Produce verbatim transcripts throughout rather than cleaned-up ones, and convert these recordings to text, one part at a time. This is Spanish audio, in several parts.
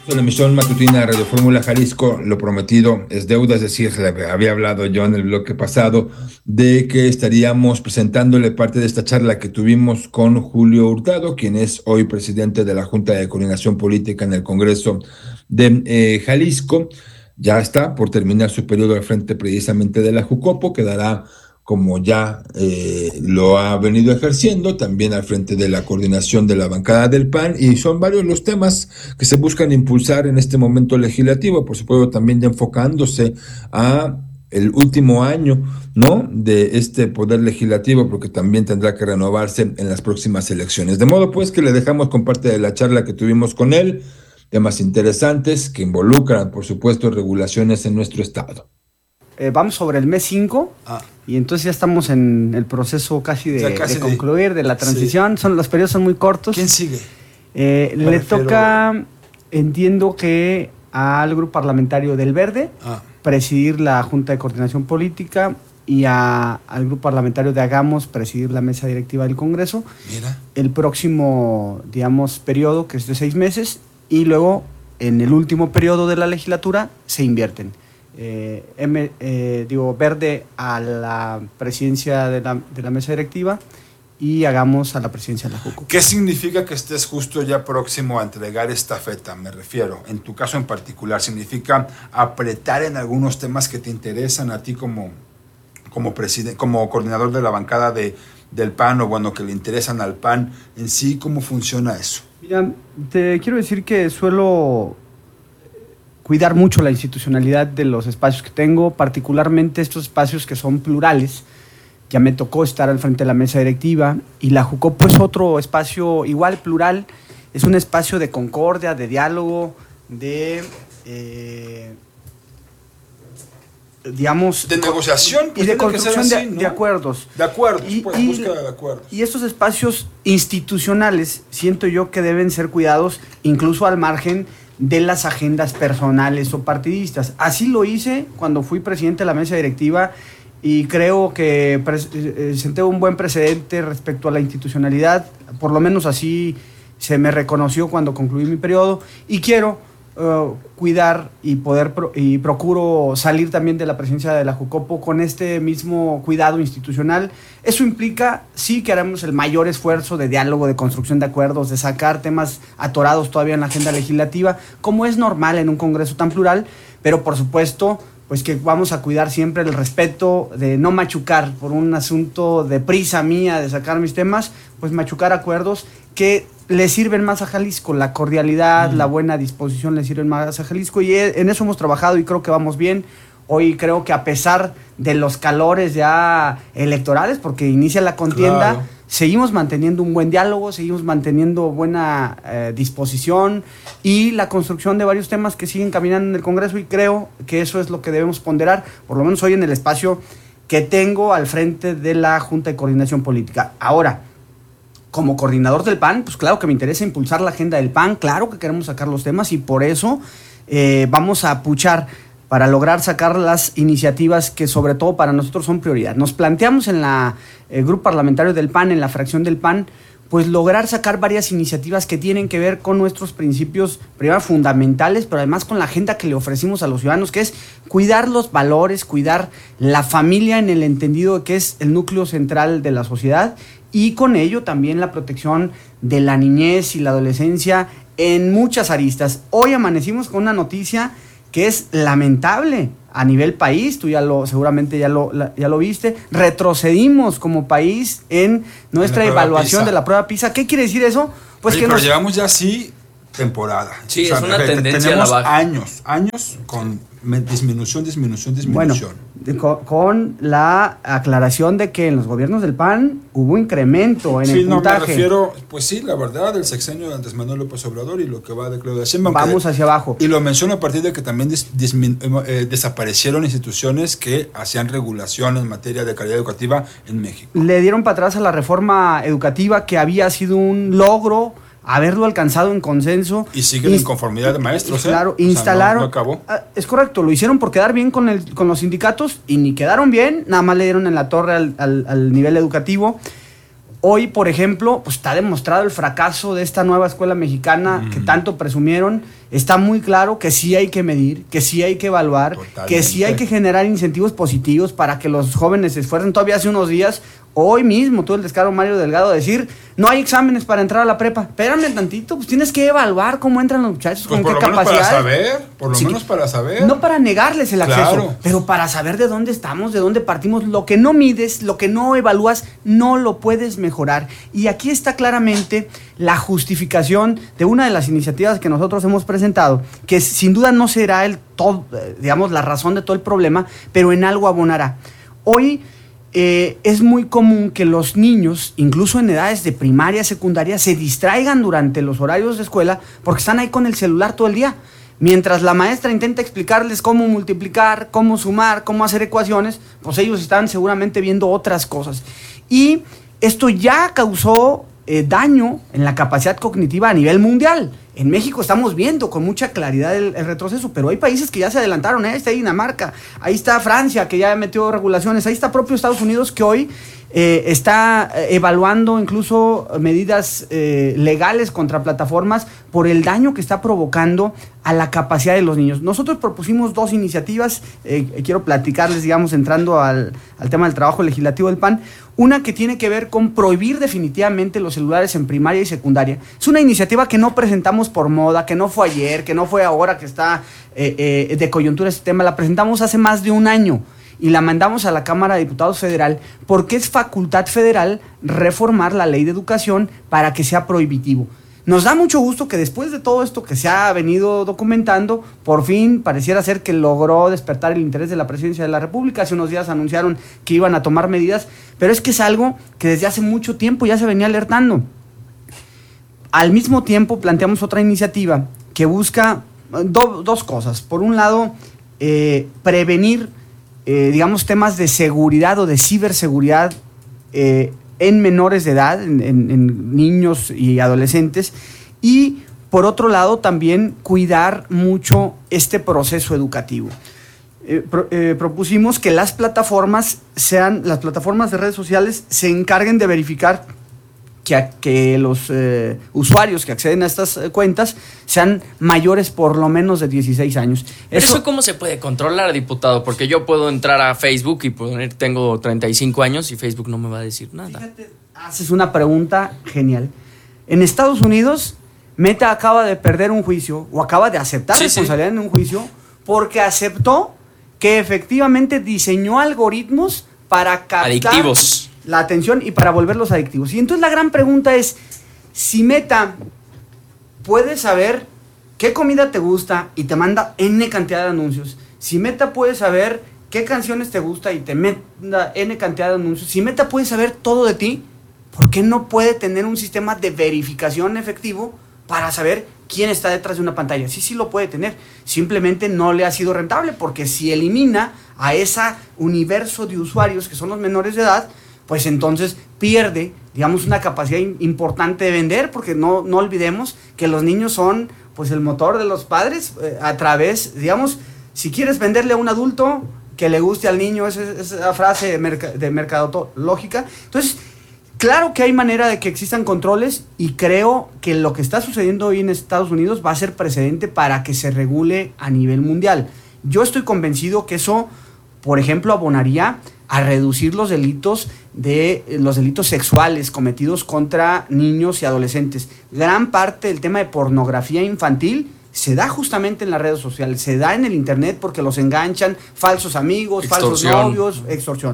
En la emisión matutina de Radio Fórmula Jalisco, lo prometido es deuda, es decir, le había hablado yo en el bloque pasado de que estaríamos presentándole parte de esta charla que tuvimos con Julio Hurtado, quien es hoy presidente de la Junta de Coordinación Política en el Congreso de eh, Jalisco. Ya está por terminar su periodo al frente precisamente de la Jucopo, quedará como ya eh, lo ha venido ejerciendo, también al frente de la coordinación de la bancada del P A N, y son varios los temas que se buscan impulsar en este momento legislativo, por supuesto también ya enfocándose a el último año, ¿no?, de este poder legislativo, porque también tendrá que renovarse en las próximas elecciones. De modo pues que le dejamos con parte de la charla que tuvimos con él, temas interesantes que involucran, por supuesto, regulaciones en nuestro estado. Eh, vamos sobre el mes cinco ah. y entonces ya estamos en el proceso casi de, o sea, casi de concluir, de, de la transición. Sí. Son, los periodos son muy cortos. ¿Quién sigue? Eh, le refiero... toca, entiendo que al grupo parlamentario del Verde, ah. presidir la Junta de Coordinación Política, y a, al grupo parlamentario de Hagamos presidir la mesa directiva del Congreso. Mira. El próximo, digamos, periodo, que es de seis meses, y luego en el último periodo de la legislatura se invierten. Eh, M, eh, digo, Verde a la presidencia de la, de la mesa directiva y Hagamos a la presidencia de la Jucopo. ¿Qué significa que estés justo ya próximo a entregar esta feta? Me refiero, en tu caso en particular, ¿significa apretar en algunos temas que te interesan a ti como, como, preside, como coordinador de la bancada de, del P A N, o bueno, que le interesan al P A N en sí? ¿Cómo funciona eso? Mira, te quiero decir que suelo cuidar mucho la institucionalidad de los espacios que tengo, particularmente estos espacios que son plurales. Ya me tocó estar al frente de la mesa directiva, y la Jucopo es otro espacio igual plural, es un espacio de concordia, de diálogo, de eh, digamos de negociación, pues, y de construcción así, de, ¿no? de acuerdos. De acuerdos, y, pues, y, búsqueda de acuerdos. Y estos espacios institucionales siento yo que deben ser cuidados incluso al margen de las agendas personales o partidistas. Así lo hice cuando fui presidente de la mesa directiva, y creo que pre- senté un buen precedente respecto a la institucionalidad. Por lo menos así se me reconoció cuando concluí mi periodo, y quiero uh, cuidar y poder pro- y procuro salir también de la presidencia de la Jucopo con este mismo cuidado institucional. Eso implica, sí, que haremos el mayor esfuerzo de diálogo, de construcción de acuerdos, de sacar temas atorados todavía en la agenda legislativa, como es normal en un Congreso tan plural, pero por supuesto, pues que vamos a cuidar siempre el respeto, de no machucar por un asunto de prisa mía de sacar mis temas, pues machucar acuerdos que le sirven más a Jalisco. La cordialidad, mm. la buena disposición le sirven más a Jalisco, y en eso hemos trabajado y creo que vamos bien. Hoy creo que a pesar de los calores ya electorales, porque inicia la contienda, claro, seguimos manteniendo un buen diálogo, seguimos manteniendo buena eh, disposición y la construcción de varios temas que siguen caminando en el Congreso, y creo que eso es lo que debemos ponderar, por lo menos hoy en el espacio que tengo al frente de la Junta de Coordinación Política. Ahora, como coordinador del P A N, pues claro que me interesa impulsar la agenda del P A N, claro que queremos sacar los temas, y por eso eh, vamos a puchar para lograr sacar las iniciativas que sobre todo para nosotros son prioridad. Nos planteamos en la el grupo parlamentario del P A N, en la fracción del P A N, pues lograr sacar varias iniciativas que tienen que ver con nuestros principios, primero fundamentales, pero además con la agenda que le ofrecimos a los ciudadanos, que es cuidar los valores, cuidar la familia en el entendido de que es el núcleo central de la sociedad, y con ello también la protección de la niñez y la adolescencia en muchas aristas. Hoy amanecimos con una noticia que es lamentable a nivel país, tú ya lo, seguramente ya lo, la, ya lo viste, retrocedimos como país en nuestra en evaluación PISA. De la prueba PISA. ¿Qué quiere decir eso? Pues Oye, que pero nos... llevamos ya sí temporada. Sí, o sea, es una te, tendencia tenemos a la baja. años, años con disminución, disminución, disminución. Bueno, con, con la aclaración de que en los gobiernos del P A N hubo incremento en sí, el no, puntaje. Me refiero, pues sí, la verdad, del sexenio de Andrés Manuel López Obrador y lo que va de Claudia Sheinbaum. Vamos hacia abajo. Y lo menciono a partir de que también dis, dismin, eh, desaparecieron instituciones que hacían regulación en materia de calidad educativa en México. Le dieron para atrás a la reforma educativa, que había sido un logro haberlo alcanzado en consenso. Y sigue la inconformidad de maestros, ¿eh? Claro, instalaron. O sea, no, no acabó. Es correcto, lo hicieron por quedar bien con, el, con los sindicatos, y ni quedaron bien, nada más le dieron en la torre al, al, al nivel educativo. Hoy, por ejemplo, pues está demostrado el fracaso de esta nueva escuela mexicana mm. que tanto presumieron. Está muy claro que sí hay que medir, que sí hay que evaluar, Totalmente. que sí hay que generar incentivos positivos para que los jóvenes se esfuercen. Todavía hace unos días, hoy mismo, tuvo el descaro Mario Delgado de decir, no hay exámenes para entrar a la prepa. Espérame tantito, pues tienes que evaluar cómo entran los muchachos, pues con qué capacidad. Por lo menos para saber, por lo sí, menos para saber. No para negarles el acceso, claro. pero para saber de dónde estamos, de dónde partimos. Lo que no mides, lo que no evalúas, no lo puedes mejorar. Y aquí está claramente la justificación de una de las iniciativas que nosotros hemos presentado, que sin duda no será el todo, digamos, la razón de todo el problema, pero en algo abonará. Hoy eh, es muy común que los niños, incluso en edades de primaria, secundaria, se distraigan durante los horarios de escuela porque están ahí con el celular todo el día. Mientras la maestra intenta explicarles cómo multiplicar, cómo sumar, cómo hacer ecuaciones, pues ellos están seguramente viendo otras cosas. Y esto ya causó eh, daño en la capacidad cognitiva a nivel mundial. En México estamos viendo con mucha claridad el, el retroceso, pero hay países que ya se adelantaron. ¿eh? Ahí está Dinamarca, ahí está Francia, que ya metió regulaciones, ahí está propio Estados Unidos, que hoy eh, está evaluando incluso medidas eh, legales contra plataformas por el daño que está provocando a la capacidad de los niños. Nosotros propusimos dos iniciativas, eh, quiero platicarles, digamos, entrando al, al tema del trabajo legislativo del P A N. Una que tiene que ver con prohibir definitivamente los celulares en primaria y secundaria. Es una iniciativa que no presentamos por moda, que no fue ayer, que no fue ahora que está eh, eh, de coyuntura este tema. La presentamos hace más de un año y la mandamos a la Cámara de Diputados Federal porque es facultad federal reformar la ley de educación para que sea prohibitivo. Nos da mucho gusto que después de todo esto que se ha venido documentando, por fin pareciera ser que logró despertar el interés de la Presidencia de la República. Hace unos días anunciaron que iban a tomar medidas, pero es que es algo que desde hace mucho tiempo ya se venía alertando. Al mismo tiempo planteamos otra iniciativa que busca do, dos cosas. Por un lado, eh, prevenir, eh, digamos, temas de seguridad o de ciberseguridad eh, en menores de edad, en, en, en niños y adolescentes, y por otro lado también cuidar mucho este proceso educativo. Eh, pro, eh, propusimos que las plataformas sean, las plataformas de redes sociales se encarguen de verificar que, que los eh, usuarios que acceden a estas eh, cuentas sean mayores por lo menos de dieciséis años. ¿Pero eso, eso cómo se puede controlar, diputado? Porque yo puedo entrar a Facebook y poner, tengo treinta y cinco años y Facebook no me va a decir nada. Fíjate, haces una pregunta genial. En Estados Unidos, Meta acaba de perder un juicio o acaba de aceptar sí, responsabilidad sí. en un juicio porque aceptó que efectivamente diseñó algoritmos para captar adictivos la atención y para volverlos adictivos. Y entonces la gran pregunta es, si Meta puede saber qué comida te gusta y te manda N cantidad de anuncios, si Meta puede saber qué canciones te gusta y te manda N cantidad de anuncios, si Meta puede saber todo de ti, ¿por qué no puede tener un sistema de verificación efectivo para saber quién está detrás de una pantalla? Sí, sí lo puede tener, simplemente no le ha sido rentable, porque si elimina a ese universo de usuarios que son los menores de edad, pues entonces pierde, digamos, una capacidad importante de vender, porque no, no olvidemos que los niños son pues el motor de los padres eh, a través, digamos, si quieres venderle a un adulto que le guste al niño, esa, esa frase de, merc- de mercadológica. Entonces, claro que hay manera de que existan controles y creo que lo que está sucediendo hoy en Estados Unidos va a ser precedente para que se regule a nivel mundial. Yo estoy convencido que eso, por ejemplo, abonaría a reducir los delitos de los delitos sexuales cometidos contra niños y adolescentes. Gran parte del tema de pornografía infantil se da justamente en las redes sociales, se da en el internet porque los enganchan, falsos amigos, extorsión. falsos novios, extorsión.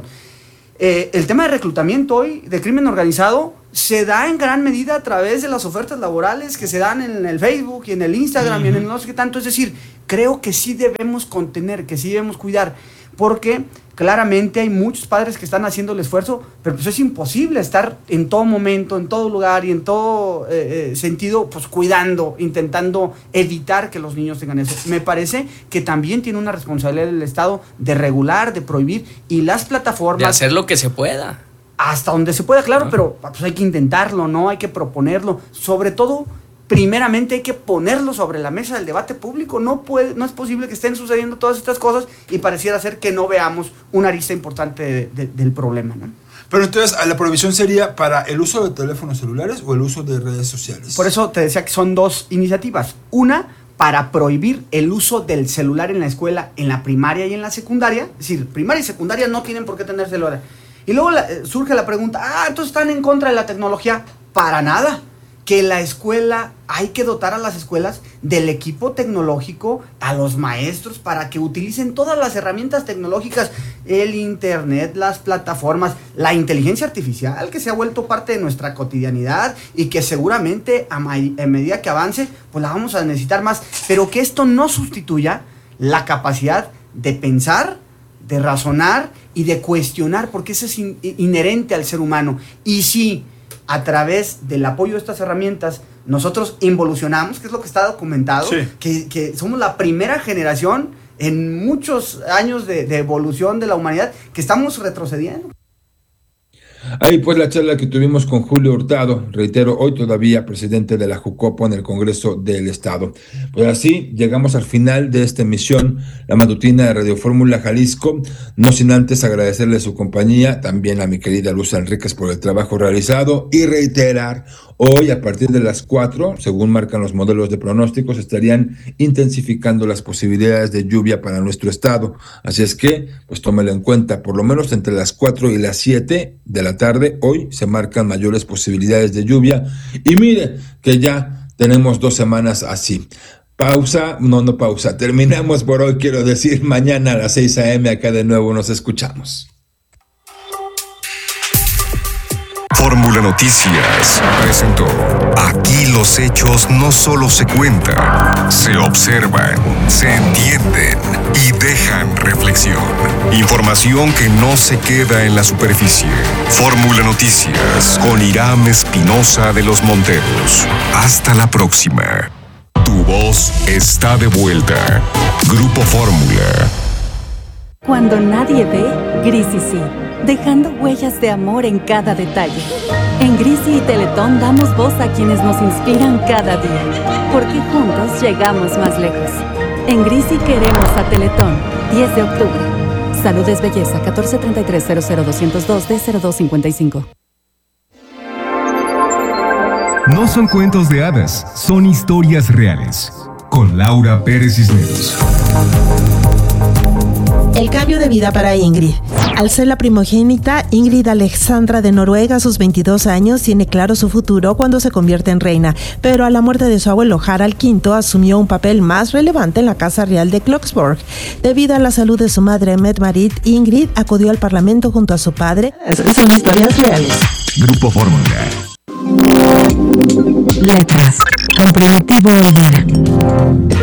Eh, el tema de reclutamiento hoy de crimen organizado se da en gran medida a través de las ofertas laborales que se dan en el Facebook y en el Instagram uh-huh. y en el no sé qué tanto. Es decir, creo que sí debemos contener, que sí debemos cuidar, porque claramente hay muchos padres que están haciendo el esfuerzo, pero pues es imposible estar en todo momento, en todo lugar y en todo eh, sentido, pues cuidando, intentando evitar que los niños tengan eso. Me parece que también tiene una responsabilidad del Estado de regular, de prohibir, y las plataformas... De hacer lo que se pueda. Hasta donde se pueda, claro, ¿no? Pero pues hay que intentarlo, ¿no? Hay que proponerlo. Sobre todo, primeramente hay que ponerlo sobre la mesa del debate público. No puede, no es posible que estén sucediendo todas estas cosas y pareciera ser que no veamos una arista importante de, de, del problema, ¿no? Pero entonces, ¿la prohibición sería para el uso de teléfonos celulares o el uso de redes sociales? Por eso te decía que son dos iniciativas. Una, para prohibir el uso del celular en la escuela, en la primaria y en la secundaria. Es decir, primaria y secundaria no tienen por qué tener celular. Y luego la, surge la pregunta, ah, entonces están en contra de la tecnología. Para nada. Que la escuela, hay que dotar a las escuelas del equipo tecnológico, a los maestros, para que utilicen todas las herramientas tecnológicas, el internet, las plataformas, la inteligencia artificial, que se ha vuelto parte de nuestra cotidianidad y que seguramente a, ma- a medida que avance, pues la vamos a necesitar más, pero que esto no sustituya la capacidad de pensar, de razonar y de cuestionar, porque eso es in- inherente al ser humano. Y si a través del apoyo de estas herramientas nosotros involucionamos, que es lo que está documentado, sí. que, que somos la primera generación en muchos años de, de evolución de la humanidad que estamos retrocediendo. Ahí pues la charla que tuvimos con Julio Hurtado, reitero, hoy todavía presidente de la Jucopo en el Congreso del Estado. Pues así llegamos al final de esta emisión, la matutina de Radio Fórmula Jalisco, no sin antes agradecerle su compañía, también a mi querida Luz Enríquez por el trabajo realizado y reiterar, hoy a partir de las cuatro, según marcan los modelos de pronósticos, estarían intensificando las posibilidades de lluvia para nuestro estado. Así es que, pues tómelo en cuenta, por lo menos entre las cuatro y las siete de la tarde, hoy se marcan mayores posibilidades de lluvia. Y mire que ya tenemos dos semanas así. Pausa, no, no pausa. Terminamos por hoy, quiero decir, mañana a las seis a.m. acá de nuevo nos escuchamos. Fórmula Noticias presentó. Aquí los hechos no solo se cuentan, se observan, se entienden y dejan reflexión. Información que no se queda en la superficie. Fórmula Noticias con Irán Espinosa de los Monteros. Hasta la próxima. Tu voz está de vuelta. Grupo Fórmula. Cuando nadie ve, Grisi sí, dejando huellas de amor en cada detalle. En Grisi y Teletón damos voz a quienes nos inspiran cada día, porque juntos llegamos más lejos. En Grisi queremos a Teletón, diez de octubre. Salud es belleza, catorce treinta y tres cero cero doscientos dos D cero dos cincuenta y cinco. No son cuentos de hadas, son historias reales. Con Laura Pérez Cisneros. El cambio de vida para Ingrid. Al ser la primogénita, Ingrid Alexandra de Noruega, a sus veintidós años, tiene claro su futuro cuando se convierte en reina, pero a la muerte de su abuelo Harald quinto asumió un papel más relevante en la Casa Real de Kloksborg. Debido a la salud de su madre, Mette-Marit, Ingrid acudió al Parlamento junto a su padre. Son historias reales. Grupo Fórmula. Letras. Con Primitivo Olvera.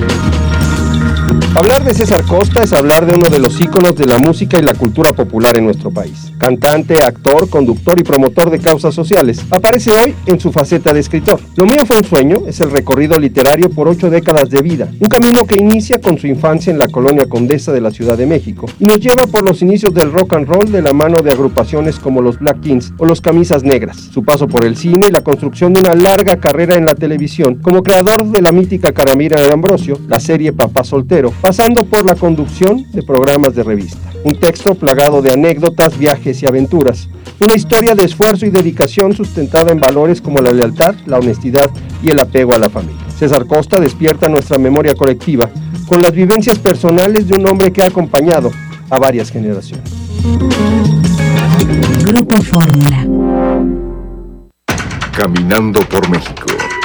Hablar de César Costa es hablar de uno de los íconos de la música y la cultura popular en nuestro país. Cantante, actor, conductor y promotor de causas sociales, aparece hoy en su faceta de escritor. Lo mío fue un sueño es el recorrido literario por ocho décadas de vida, un camino que inicia con su infancia en la colonia Condesa de la Ciudad de México y nos lleva por los inicios del rock and roll de la mano de agrupaciones como los Black Kings o los Camisas Negras, su paso por el cine y la construcción de una larga carrera en la televisión como creador de la mítica Caramira de Ambrosio, la serie Papá Soltero, pasando por la conducción de programas de revista. Un texto plagado de anécdotas, viajes y aventuras. Una historia de esfuerzo y dedicación sustentada en valores como la lealtad, la honestidad y el apego a la familia. César Costa despierta nuestra memoria colectiva con las vivencias personales de un hombre que ha acompañado a varias generaciones. Grupo Fórmula. Caminando por México.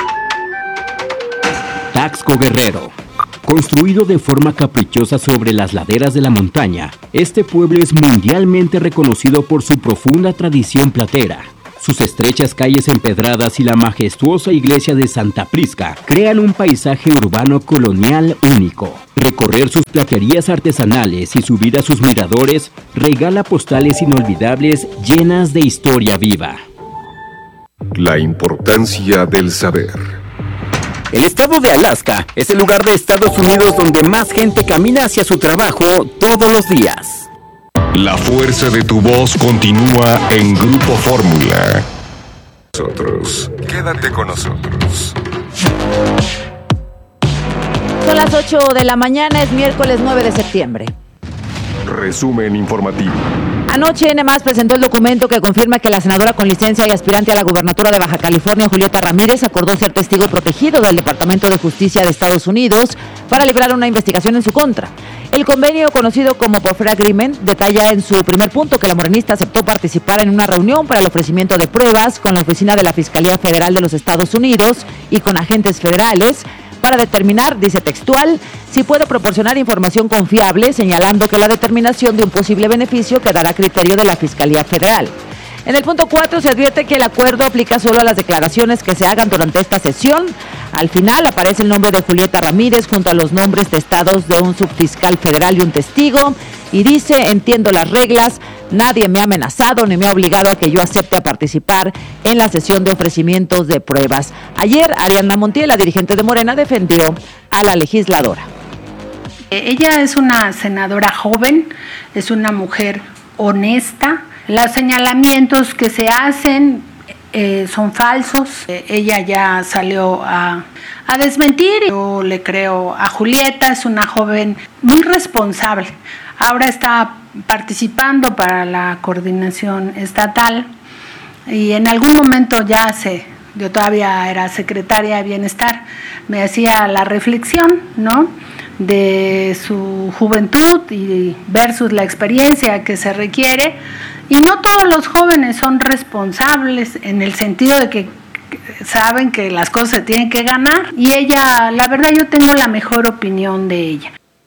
Taxco Guerrero. Construido de forma caprichosa sobre las laderas de la montaña, este pueblo es mundialmente reconocido por su profunda tradición platera. Sus estrechas calles empedradas y la majestuosa iglesia de Santa Prisca crean un paisaje urbano colonial único. Recorrer sus platerías artesanales y subir a sus miradores regala postales inolvidables llenas de historia viva. La importancia del saber. El estado de Alaska es el lugar de Estados Unidos donde más gente camina hacia su trabajo todos los días. La fuerza de tu voz continúa en Grupo Fórmula. Nosotros, quédate con nosotros. Son las ocho de la mañana, es miércoles nueve de septiembre. Resumen informativo. Anoche N más presentó el documento que confirma que la senadora con licencia y aspirante a la gubernatura de Baja California, Julieta Ramírez, acordó ser testigo protegido del Departamento de Justicia de Estados Unidos para librar una investigación en su contra. El convenio, conocido como Buffer Agreement, detalla en su primer punto que la morenista aceptó participar en una reunión para el ofrecimiento de pruebas con la oficina de la Fiscalía Federal de los Estados Unidos y con agentes federales para determinar, dice textual, si puede proporcionar información confiable, señalando que la determinación de un posible beneficio quedará a criterio de la Fiscalía Federal. En el punto cuatro se advierte que el acuerdo aplica solo a las declaraciones que se hagan durante esta sesión. Al final aparece el nombre de Julieta Ramírez junto a los nombres de estados de un subfiscal federal y un testigo. Y dice, entiendo las reglas, nadie me ha amenazado ni me ha obligado a que yo acepte a participar en la sesión de ofrecimientos de pruebas. Ayer, Ariadna Montiel, la dirigente de Morena, defendió a la legisladora. Ella es una senadora joven, es una mujer honesta. Los señalamientos que se hacen eh, son falsos. Eh, ella ya salió a, a desmentir. Yo le creo a Julieta, es una joven muy responsable. Ahora está participando para la coordinación estatal y en algún momento ya sé, yo todavía era secretaria de Bienestar, me hacía la reflexión, ¿no?, de su juventud y versus la experiencia que se requiere. Y no todos los jóvenes son responsables en el sentido de que saben que las cosas se tienen que ganar. Y ella, la verdad, yo tengo la mejor opinión de ella.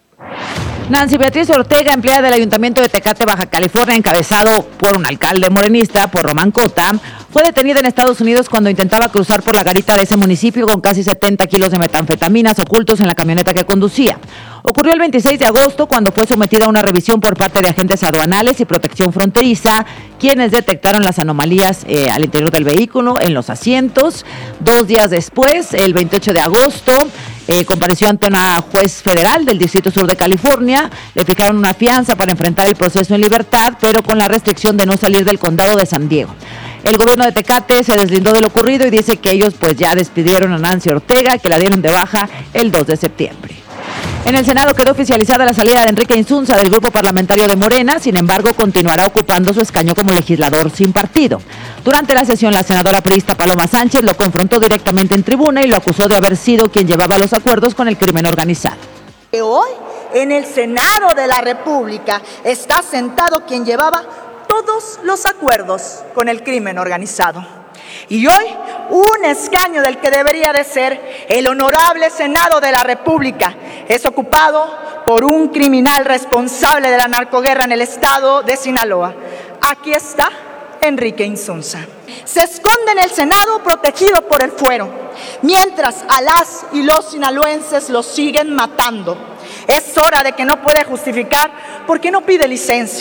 Nancy Beatriz Ortega, empleada del Ayuntamiento de Tecate, Baja California, encabezado por un alcalde morenista, por Román Cota, fue detenida en Estados Unidos cuando intentaba cruzar por la garita de ese municipio con casi setenta kilos de metanfetaminas ocultos en la camioneta que conducía. Ocurrió el veintiséis de agosto cuando fue sometida a una revisión por parte de agentes aduanales y protección fronteriza, quienes detectaron las anomalías eh, al interior del vehículo, en los asientos. Dos días después, el veintiocho de agosto, eh, compareció ante una juez federal del Distrito Sur de California. Le fijaron una fianza para enfrentar el proceso en libertad, pero con la restricción de no salir del condado de San Diego. El gobierno de Tecate se deslindó de lo ocurrido y dice que ellos pues ya despidieron a Nancy Ortega, que la dieron de baja el dos de septiembre. En el Senado quedó oficializada la salida de Enrique Insunza del grupo parlamentario de Morena, sin embargo continuará ocupando su escaño como legislador sin partido. Durante la sesión, la senadora priista Paloma Sánchez lo confrontó directamente en tribuna y lo acusó de haber sido quien llevaba los acuerdos con el crimen organizado. Hoy, en el Senado de la República, está sentado quien llevaba todos los acuerdos con el crimen organizado. Y hoy, un escaño del que debería de ser el honorable Senado de la República es ocupado por un criminal responsable de la narcoguerra en el estado de Sinaloa. Aquí está Enrique Insunza. Se esconde en el Senado protegido por el fuero, mientras a las y los sinaloenses lo siguen matando. Es hora de que no puede justificar porque no pide licencia.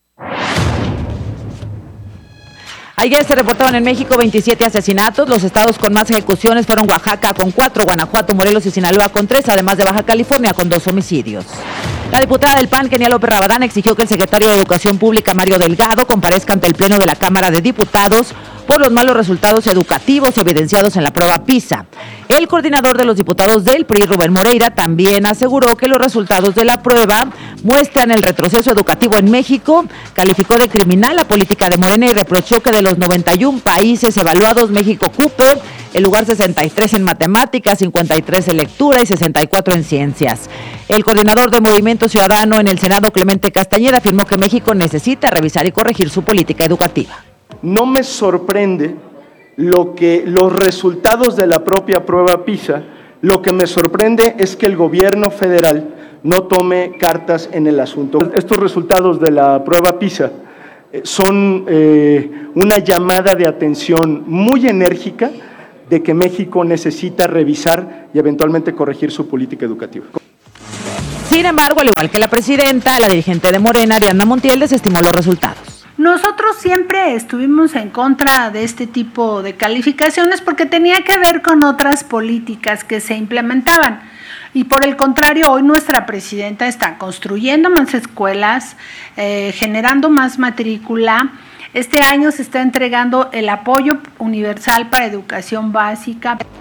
Ayer se reportaron en México veintisiete asesinatos. Los estados con más ejecuciones fueron Oaxaca con cuatro, Guanajuato, Morelos y Sinaloa con tres, además de Baja California con dos homicidios. La diputada del P A N, Kenia López Rabadán, exigió que el secretario de Educación Pública, Mario Delgado, comparezca ante el Pleno de la Cámara de Diputados por los malos resultados educativos evidenciados en la prueba PISA. El coordinador de los diputados del P R I, Rubén Moreira, también aseguró que los resultados de la prueba muestran el retroceso educativo en México, calificó de criminal la política de Morena y reprochó que de los noventa y un países evaluados, México ocupe el lugar sesenta y tres en matemáticas, cincuenta y tres en lectura y sesenta y cuatro en ciencias. El coordinador de Movimiento Ciudadano en el Senado, Clemente Castañeda, afirmó que México necesita revisar y corregir su política educativa. No me sorprende lo que los resultados de la propia prueba PISA, lo que me sorprende es que el gobierno federal no tome cartas en el asunto. Estos resultados de la prueba PISA eh, son eh, una llamada de atención muy enérgica de que México necesita revisar y eventualmente corregir su política educativa. Sin embargo, al igual que la presidenta, la dirigente de Morena, Ariadna Montiel, desestimó los resultados. Nosotros siempre estuvimos en contra de este tipo de calificaciones porque tenía que ver con otras políticas que se implementaban. Y por el contrario, hoy nuestra presidenta está construyendo más escuelas, eh, generando más matrícula. Este año se está entregando el apoyo universal para educación básica.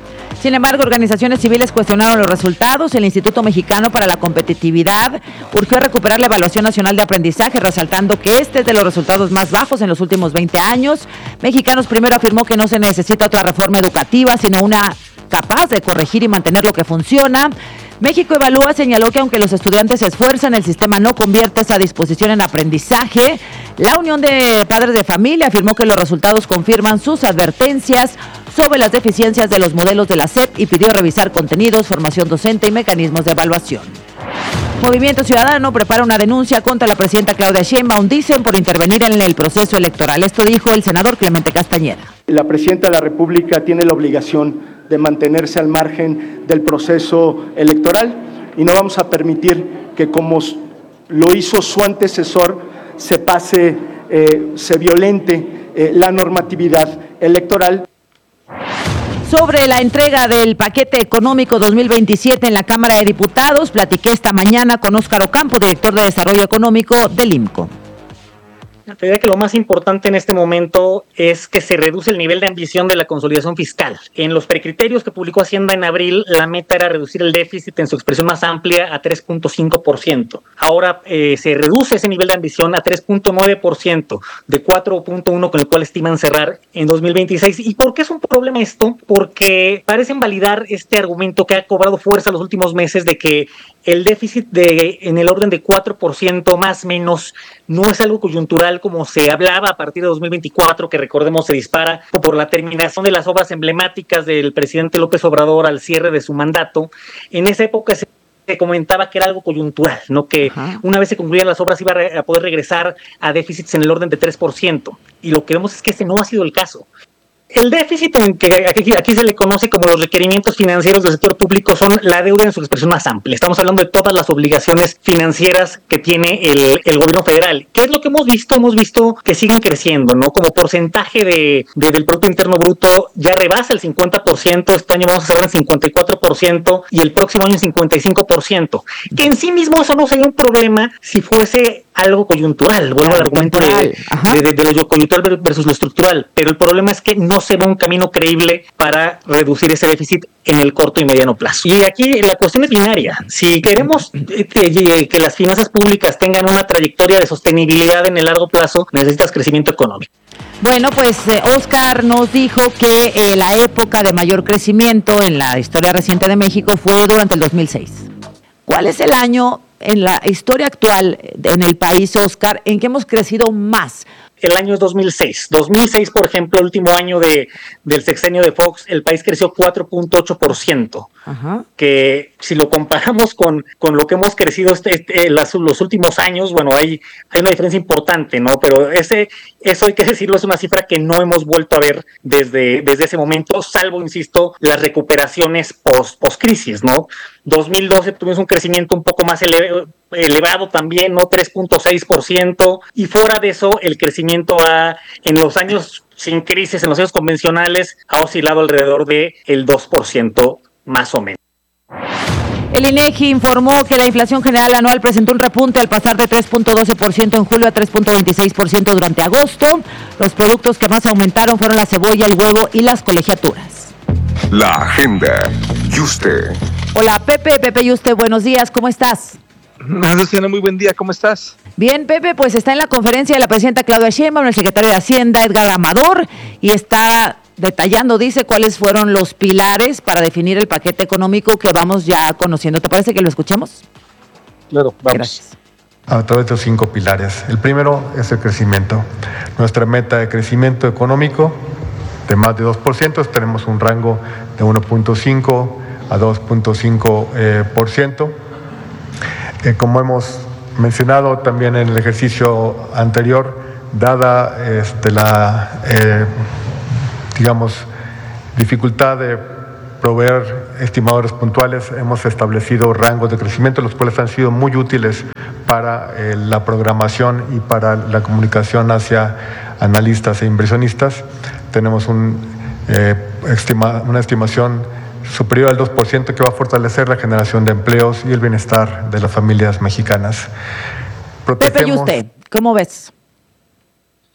Sin embargo, organizaciones civiles cuestionaron los resultados. El Instituto Mexicano para la Competitividad urgió a recuperar la Evaluación Nacional de Aprendizaje, resaltando que este es de los resultados más bajos en los últimos veinte años. Mexicanos Primero afirmó que no se necesita otra reforma educativa, sino una capaz de corregir y mantener lo que funciona. México Evalúa señaló que aunque los estudiantes se esfuerzan, el sistema no convierte esa disposición en aprendizaje. La Unión de Padres de Familia afirmó que los resultados confirman sus advertencias sobre las deficiencias de los modelos de la S E P y pidió revisar contenidos, formación docente y mecanismos de evaluación. Movimiento Ciudadano prepara una denuncia contra la presidenta Claudia Sheinbaum, dicen, por intervenir en el proceso electoral. Esto dijo el senador Clemente Castañeda. La presidenta de la República tiene la obligación de mantenerse al margen del proceso electoral y no vamos a permitir que, como lo hizo su antecesor, se pase, eh, se violente eh, la normatividad electoral. Sobre la entrega del paquete económico dos mil veintisiete en la Cámara de Diputados, platiqué esta mañana con Óscar Ocampo, director de Desarrollo Económico del IMCO. Te diría que lo más importante en este momento es que se reduce el nivel de ambición de la consolidación fiscal. En los precriterios que publicó Hacienda en abril, la meta era reducir el déficit en su expresión más amplia a tres punto cinco por ciento. Ahora eh, se reduce ese nivel de ambición a tres punto nueve por ciento, de cuatro punto uno con el cual estiman cerrar en dos mil veintiséis. ¿Y por qué es un problema esto? Porque parecen validar este argumento que ha cobrado fuerza los últimos meses de que el déficit de en el orden de cuatro por ciento más menos no es algo coyuntural como se hablaba a partir de dos mil veinticuatro, que recordemos se dispara por la terminación de las obras emblemáticas del presidente López Obrador al cierre de su mandato. En esa época se se comentaba que era algo coyuntural, ¿no? Que Ajá. una vez se concluían las obras iba a poder regresar a déficits en el orden de tres por ciento. Y lo que vemos es que ese no ha sido el caso. El déficit, en que aquí, aquí se le conoce como los requerimientos financieros del sector público, son la deuda en su expresión más amplia. Estamos hablando de todas las obligaciones financieras que tiene el, el gobierno federal. ¿Qué es lo que hemos visto? Hemos visto que siguen creciendo, ¿no? Como porcentaje de, de, del Producto Interno Bruto ya rebasa el cincuenta por ciento. Este año vamos a cerrar en cincuenta y cuatro por ciento y el próximo año en cincuenta y cinco por ciento. Que en sí mismo eso no sería un problema si fuese algo coyuntural. Bueno, el argumento de, de, de, de lo coyuntural versus lo estructural. Pero el problema es que no se ve un camino creíble para reducir ese déficit en el corto y mediano plazo. Y aquí la cuestión es binaria. Si queremos eh, que las finanzas públicas tengan una trayectoria de sostenibilidad en el largo plazo, necesitas crecimiento económico. Bueno, pues eh, Óscar nos dijo que eh, la época de mayor crecimiento en la historia reciente de México fue durante el dos mil seis. ¿Cuál es el año en la historia actual en el país, Óscar, en que hemos crecido más? El año es dos mil seis. dos mil seis, por ejemplo, el último año de, del sexenio de Fox, el país creció cuatro punto ocho por ciento. Ajá. Que si lo comparamos con, con lo que hemos crecido este, este, las, los últimos años, bueno, hay, hay una diferencia importante, ¿no? Pero ese, eso hay que decirlo, es una cifra que no hemos vuelto a ver desde, desde ese momento, salvo, insisto, las recuperaciones post, post-crisis, ¿no? dos mil doce tuvimos un crecimiento un poco más elevado, elevado también, ¿no? tres punto seis por ciento, y fuera de eso el crecimiento ha, en los años sin crisis, en los años convencionales, ha oscilado alrededor de el dos por ciento más o menos. El INEGI informó que la inflación general anual presentó un repunte al pasar de tres punto doce por ciento en julio a tres punto veintiséis por ciento durante agosto. Los productos que más aumentaron fueron la cebolla, el huevo y las colegiaturas. La agenda. Yuste. Hola, Pepe. Pepe Yuste, buenos días. ¿Cómo estás? Luciana, muy buen día. ¿Cómo estás? Bien, Pepe, pues está en la conferencia de la presidenta Claudia Sheinbaum, el secretario de Hacienda, Edgar Amador, y está detallando, dice, cuáles fueron los pilares para definir el paquete económico que vamos ya conociendo. ¿Te parece que lo escuchemos? Claro, vamos. Gracias. A través de los cinco pilares. El primero es el crecimiento. Nuestra meta de crecimiento económico de más de dos por ciento, tenemos un rango de uno punto cinco a dos punto cinco por ciento. Eh, como hemos mencionado también en el ejercicio anterior, dada este, la, eh, digamos, dificultad de proveer estimadores puntuales, hemos establecido rangos de crecimiento, los cuales han sido muy útiles para eh, la programación y para la comunicación hacia analistas e inversionistas. Tenemos un, eh, estima, una estimación superior al dos por ciento que va a fortalecer la generación de empleos y el bienestar de las familias mexicanas. Protegemos... Pepe, ¿y usted? ¿Cómo ves?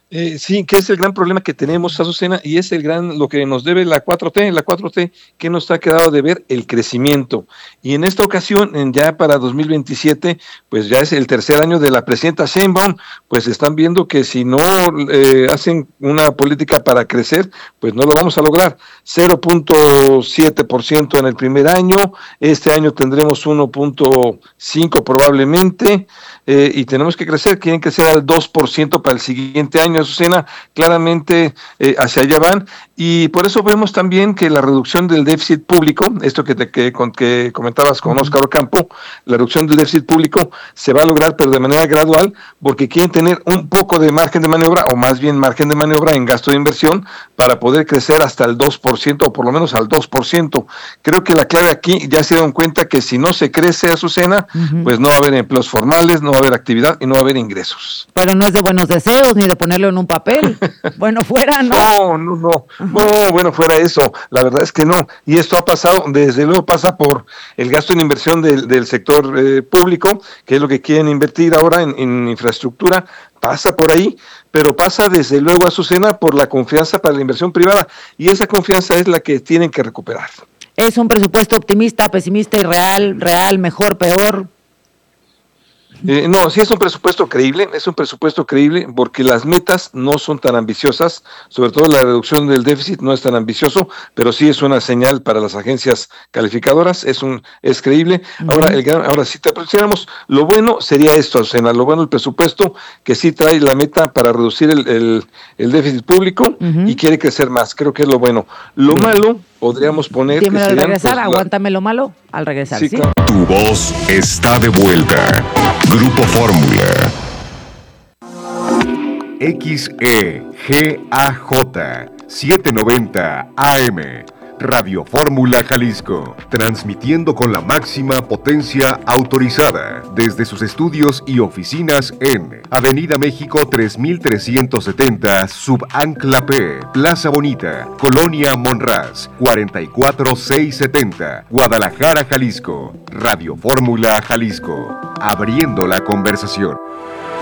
Eh, sí, que es el gran problema que tenemos, Azucena, y es el gran, lo que nos debe la cuatro T, la cuatro T, que nos ha quedado de ver el crecimiento. Y en esta ocasión, en ya para dos mil veintisiete, pues ya es el tercer año de la presidenta Sheinbaum, pues están viendo que si no eh, hacen una política para crecer, pues no lo vamos a lograr. cero punto siete por ciento en el primer año, este año tendremos uno punto cinco probablemente, eh, y tenemos que crecer, quieren crecer al dos por ciento para el siguiente año, Azucena, claramente eh, hacia allá van, y por eso vemos también que la reducción del déficit público, esto que, te, que, con, que comentabas con Óscar Ocampo, la reducción del déficit público se va a lograr, pero de manera gradual, porque quieren tener un poco de margen de maniobra, o más bien margen de maniobra en gasto de inversión, para poder crecer hasta el dos por ciento, o por lo menos al dos por ciento. Creo que la clave aquí, ya se dieron cuenta que si no se crece, Azucena, uh-huh. pues no va a haber empleos formales, no va a haber actividad y no va a haber ingresos. Pero no es de buenos deseos, ni de ponerlo en un papel. Bueno, fuera, ¿no? No, no, no. Uh-huh. No, bueno, fuera eso. La verdad es que no. Y esto ha pasado, desde luego pasa por el gasto en inversión del, del sector eh, público, que es lo que quieren invertir ahora en, en infraestructura, pasa por ahí, pero pasa desde luego, Azucena, por la confianza para la inversión privada, y esa confianza es la que tienen que recuperar. ¿Es un presupuesto optimista, pesimista y real, real, mejor, peor? Eh, no, sí es un presupuesto creíble, es un presupuesto creíble porque las metas no son tan ambiciosas, sobre todo la reducción del déficit no es tan ambicioso, pero sí es una señal para las agencias calificadoras, es un es creíble. Uh-huh. Ahora, el gran, ahora si te pusiéramos, lo bueno sería esto, Azucena, lo bueno el presupuesto que sí trae la meta para reducir el, el, el déficit público uh-huh. y quiere crecer más, creo que es lo bueno. Lo uh-huh. malo podríamos poner Dímelo que al regresar, pues, aguántame lo malo al regresar, ¿sí? sí, claro. Tu voz está de vuelta. Grupo Fórmula. X E G A J setecientos noventa A M Radio Fórmula Jalisco, transmitiendo con la máxima potencia autorizada desde sus estudios y oficinas en Avenida México tres mil trescientos setenta, Subancla P, Plaza Bonita, Colonia Monraz, cuarenta y cuatro mil seiscientos setenta, Guadalajara, Jalisco. Radio Fórmula Jalisco, abriendo la conversación.